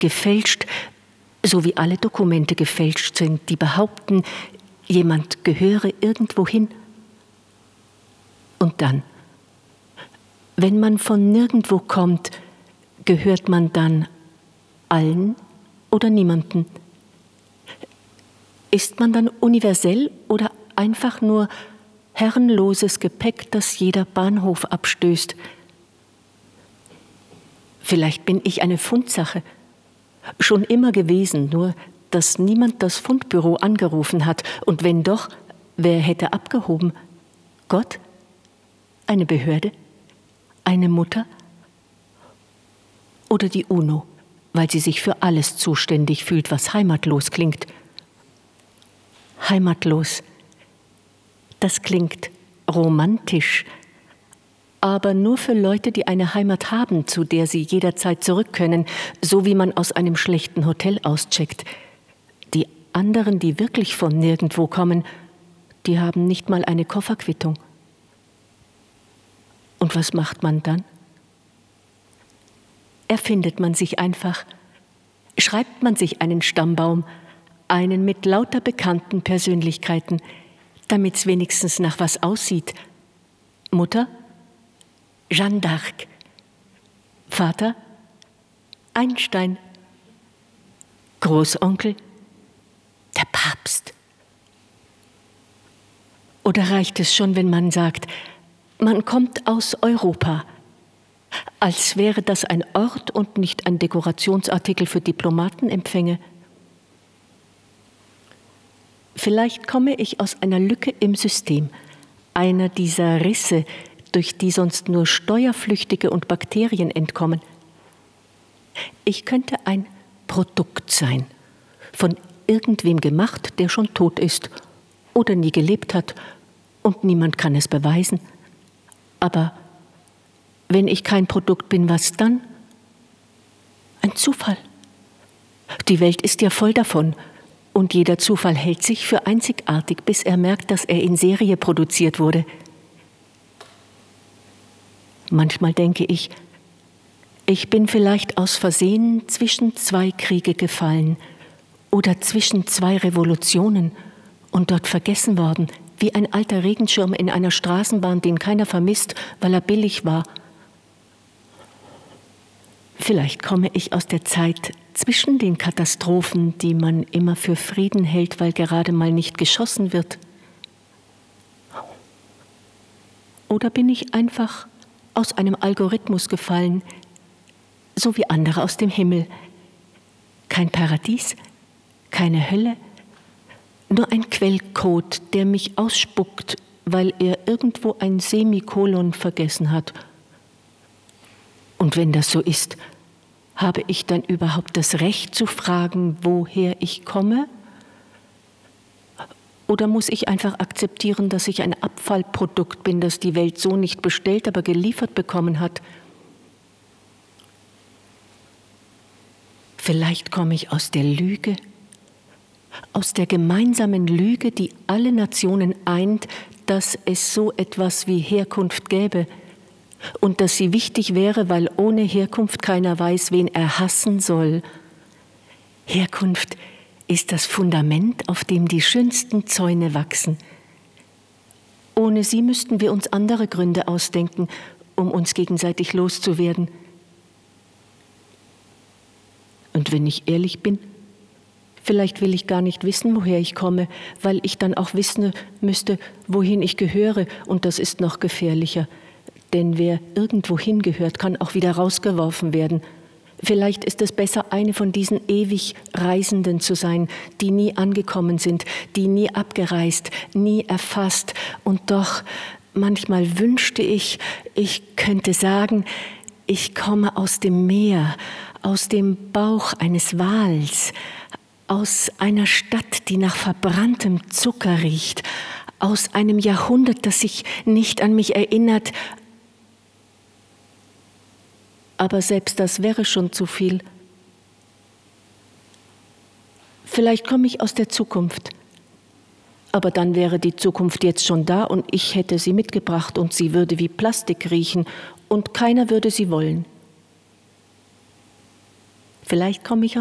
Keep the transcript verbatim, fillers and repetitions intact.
gefälscht, so wie alle Dokumente gefälscht sind, die behaupten, jemand gehöre irgendwohin. Und dann, wenn man von nirgendwo kommt, gehört man dann allen oder niemanden? Ist man dann universell oder einfach nur herrenloses Gepäck, das jeder Bahnhof abstößt? Vielleicht bin ich eine Fundsache, schon immer gewesen, nur dass niemand das Fundbüro angerufen hat. Und wenn doch, wer hätte abgehoben? Gott? Eine Behörde? Eine Mutter? Oder die UNO, weil sie sich für alles zuständig fühlt, was heimatlos klingt. Heimatlos, das klingt romantisch, aber nur für Leute, die eine Heimat haben, zu der sie jederzeit zurück können, so wie man aus einem schlechten Hotel auscheckt. Die anderen, die wirklich von nirgendwo kommen, die haben nicht mal eine Kofferquittung. Und was macht man dann? Erfindet man sich einfach, schreibt man sich einen Stammbaum, einen mit lauter bekannten Persönlichkeiten, damit's wenigstens nach was aussieht. Mutter? Jeanne d'Arc. Vater? Einstein. Großonkel? Der Papst. Oder reicht es schon, wenn man sagt, man kommt aus Europa, als wäre das ein Ort und nicht ein Dekorationsartikel für Diplomatenempfänge? Vielleicht komme ich aus einer Lücke im System, einer dieser Risse, durch die sonst nur Steuerflüchtige und Bakterien entkommen. Ich könnte ein Produkt sein, von irgendwem gemacht, der schon tot ist oder nie gelebt hat, und niemand kann es beweisen. Aber wenn ich kein Produkt bin, was dann? Ein Zufall. Die Welt ist ja voll davon. Und jeder Zufall hält sich für einzigartig, bis er merkt, dass er in Serie produziert wurde. Manchmal denke ich, ich bin vielleicht aus Versehen zwischen zwei Kriege gefallen oder zwischen zwei Revolutionen und dort vergessen worden, wie ein alter Regenschirm in einer Straßenbahn, den keiner vermisst, weil er billig war. Vielleicht komme ich aus der Zeit zwischen den Katastrophen, die man immer für Frieden hält, weil gerade mal nicht geschossen wird. Oder bin ich einfach aus einem Algorithmus gefallen, so wie andere aus dem Himmel? Kein Paradies, keine Hölle, nur ein Quellcode, der mich ausspuckt, weil er irgendwo ein Semikolon vergessen hat. Und wenn das so ist, habe ich dann überhaupt das Recht zu fragen, woher ich komme? Oder muss ich einfach akzeptieren, dass ich ein Abfallprodukt bin, das die Welt so nicht bestellt, aber geliefert bekommen hat? Vielleicht komme ich aus der Lüge, aus der gemeinsamen Lüge, die alle Nationen eint, dass es so etwas wie Herkunft gäbe und dass sie wichtig wäre, weil ohne Herkunft keiner weiß, wen er hassen soll. Herkunft ist das Fundament, auf dem die schönsten Zäune wachsen. Ohne sie müssten wir uns andere Gründe ausdenken, um uns gegenseitig loszuwerden. Und wenn ich ehrlich bin, vielleicht will ich gar nicht wissen, woher ich komme, weil ich dann auch wissen müsste, wohin ich gehöre, und das ist noch gefährlicher. Denn wer irgendwo hingehört, kann auch wieder rausgeworfen werden. Vielleicht ist es besser, eine von diesen ewig Reisenden zu sein, die nie angekommen sind, die nie abgereist, nie erfasst. Und doch, manchmal wünschte ich, ich könnte sagen, ich komme aus dem Meer, aus dem Bauch eines Wals, aus einer Stadt, die nach verbranntem Zucker riecht, aus einem Jahrhundert, das sich nicht an mich erinnert. Aber selbst das wäre schon zu viel. Vielleicht komme ich aus der Zukunft. Aber dann wäre die Zukunft jetzt schon da und ich hätte sie mitgebracht und sie würde wie Plastik riechen und keiner würde sie wollen. Vielleicht komme ich